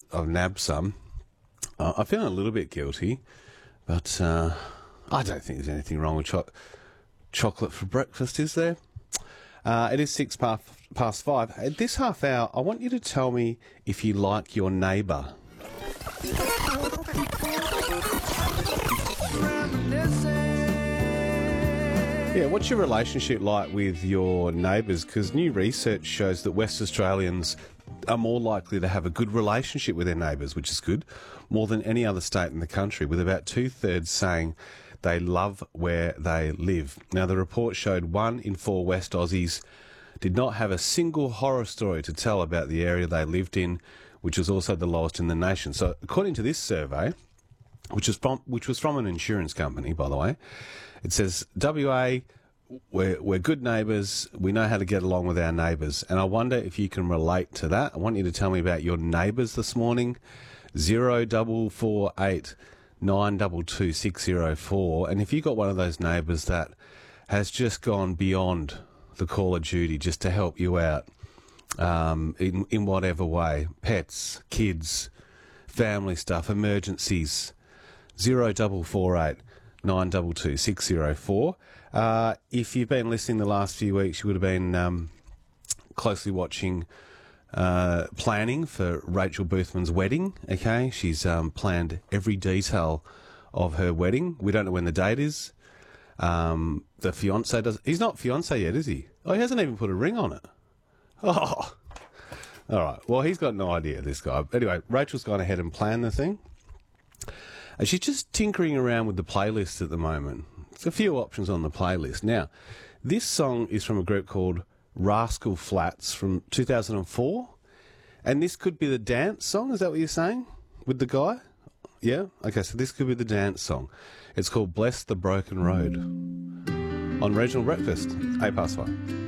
I've nabbed some. I'm feeling a little bit guilty, but I don't think there's anything wrong with chocolate for breakfast, is there? It is 5:06. At this half hour, I want you to tell me if you like your neighbour. Yeah, what's your relationship like with your neighbours? Because new research shows that West Australians are more likely to have a good relationship with their neighbours, which is good, more than any other state in the country, with about 2/3 saying they love where they live. Now, the report showed 1 in 4 West Aussies did not have a single horror story to tell about the area they lived in, which was also the lowest in the nation. So, according to this survey, which was from an insurance company, by the way, it says, WA, we're good neighbours, we know how to get along with our neighbours. And I wonder if you can relate to that. I want you to tell me about your neighbours this morning. 0448 922 604. And if you've got one of those neighbours that has just gone beyond the call of duty just to help you out in whatever way, pets, kids, family stuff, emergencies, 0448 922 604. If you've been listening the last few weeks, you would have been closely watching planning for Rachel Boothman's wedding. Okay, she's planned every detail of her wedding. We don't know when the date is. The fiancé does. He's not fiancé yet, is he? Oh, he hasn't even put a ring on it. Oh, all right. Well, he's got no idea, this guy. Anyway, Rachel's gone ahead and planned the thing. And she's just tinkering around with the playlist at the moment. There's a few options on the playlist. Now, this song is from a group called Rascal Flatts from 2004. And this could be the dance song, is that what you're saying? With the guy? Yeah? Okay, so this could be the dance song. It's called Bless the Broken Road. On Regional Breakfast, 5:08.